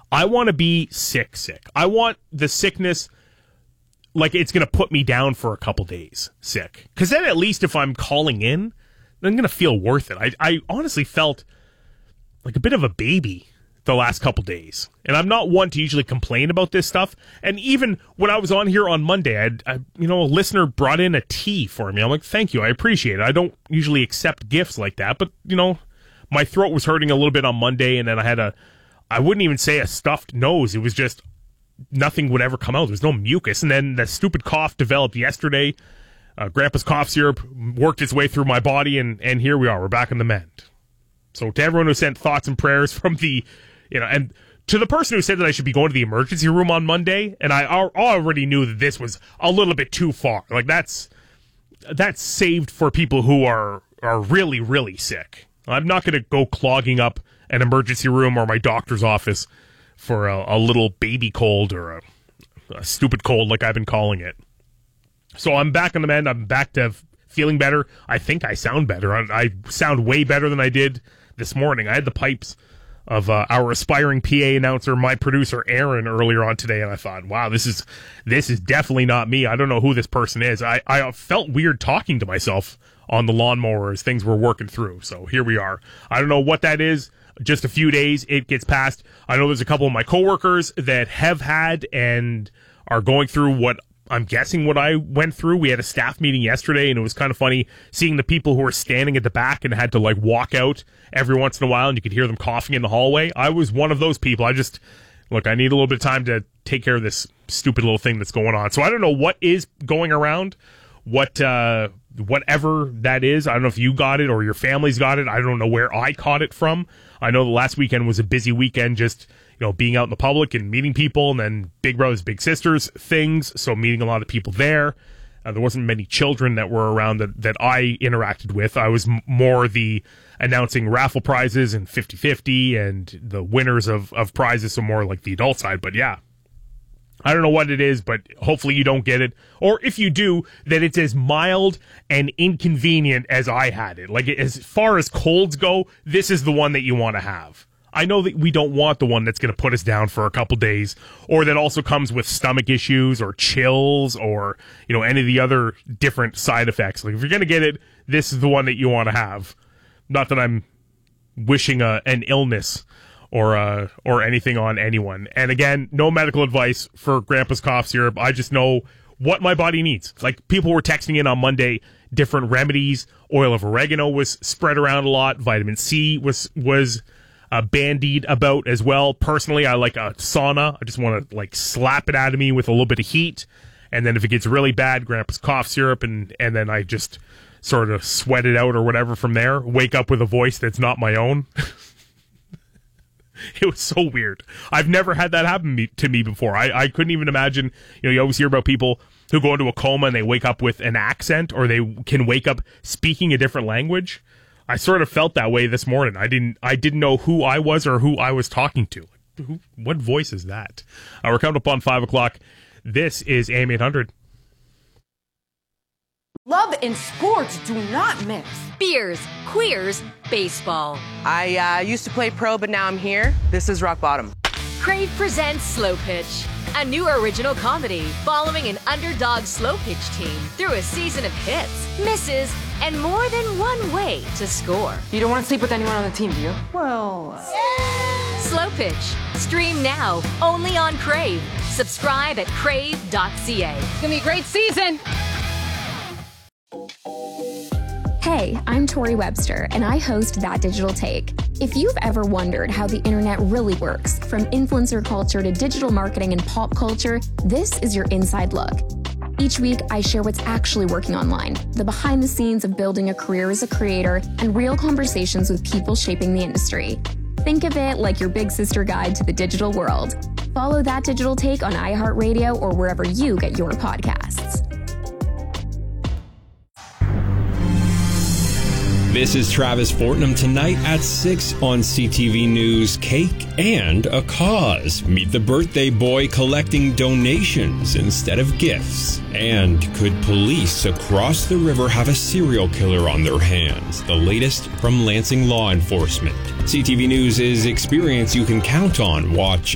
I want to be sick. I want the sickness, like it's going to put me down for a couple days sick. Because then at least if I'm calling in, I'm going to feel worth it. I honestly felt like a bit of a baby the last couple days. And I'm not one to usually complain about this stuff. And even when I was on here on Monday, a listener brought in a tea for me. I'm like, thank you. I appreciate it. I don't usually accept gifts like that. But, my throat was hurting a little bit on Monday. And then I wouldn't even say a stuffed nose. It was just nothing would ever come out. There was no mucus. And then the stupid cough developed yesterday. Grandpa's cough syrup worked its way through my body. And here we are. We're back on the mend. So to everyone who sent thoughts and prayers from the... and to the person who said that I should be going to the emergency room on Monday, and I already knew that this was a little bit too far. Like that's saved for people who are really, really sick. I'm not going to go clogging up an emergency room or my doctor's office for a little baby cold or a stupid cold like I've been calling it. So I'm back on the mend. I'm back to feeling better. I think I sound better. I sound way better than I did this morning. I had the pipes of our aspiring PA announcer, my producer Aaron, earlier on today, and I thought, wow, this is definitely not me. I don't know who this person is. I felt weird talking to myself on the lawnmower as things were working through. So here we are. I don't know what that is. Just a few days, it gets past. I know there's a couple of my coworkers that have had and are going through what I'm guessing what I went through. We had a staff meeting yesterday, and it was kind of funny seeing the people who were standing at the back and had to walk out every once in a while, and you could hear them coughing in the hallway. I was one of those people. I need a little bit of time to take care of this stupid little thing that's going on. So I don't know what is going around, whatever that is. I don't know if you got it or your family's got it. I don't know where I caught it from. I know the last weekend was a busy weekend, just being out in the public and meeting people, and then Big Brothers Big Sisters things, so meeting a lot of people there. There wasn't many children that were around that I interacted with. I was more the announcing raffle prizes and 50-50 and the winners of prizes, so more like the adult side. But yeah, I don't know what it is, but hopefully you don't get it. Or if you do, that it's as mild and inconvenient as I had it. Like, as far as colds go, this is the one that you want to have. I know that we don't want the one that's going to put us down for a couple days, or that also comes with stomach issues or chills or, any of the other different side effects. Like, if you're going to get it, this is the one that you want to have. Not that I'm wishing an illness or anything on anyone. And again, no medical advice for Grandpa's cough syrup. I just know what my body needs. Like, people were texting in on Monday, different remedies. Oil of oregano was spread around a lot. Vitamin C was bandied about as well. Personally, I like a sauna. I just want to slap it out of me with a little bit of heat. And then if it gets really bad, Grandpa's cough syrup, and then I just sort of sweat it out or whatever from there. Wake up with a voice that's not my own. It was so weird. I've never had that happen to me before. I couldn't even imagine. You always hear about people who go into a coma and they wake up with an accent, or they can wake up speaking a different language. I sort of felt that way this morning. I didn't know who I was or who I was talking to. What voice is that? We're coming up on 5 o'clock. This is AM 800. Love and sports do not mix. Beers, queers, baseball. I used to play pro, but now I'm here. This is rock bottom. Crave presents Slow Pitch, a new original comedy following an underdog slow pitch team through a season of hits, misses, and more than one way to score. You don't want to sleep with anyone on the team, do you? Well... Slow Pitch. Stream now, only on Crave. Subscribe at crave.ca. It's going to be a great season. Hey, I'm Tori Webster, and I host That Digital Take. If you've ever wondered how the internet really works, from influencer culture to digital marketing and pop culture, this is your inside look. Each week, I share what's actually working online, the behind the scenes of building a career as a creator, and real conversations with people shaping the industry. Think of it like your big sister guide to the digital world. Follow That Digital Take on iHeartRadio or wherever you get your podcasts. This is Travis Fortnum tonight at 6 on CTV News. Cake and a cause. Meet the birthday boy collecting donations instead of gifts. And could police across the river have a serial killer on their hands? The latest from Lansing law enforcement. CTV News is experience you can count on. Watch